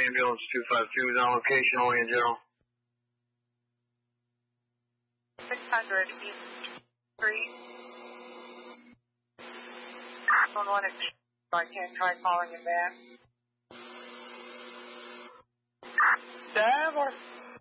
ambulance 252 is on location, only in general. 600 East Street. 11 I can't try calling him back. Damn.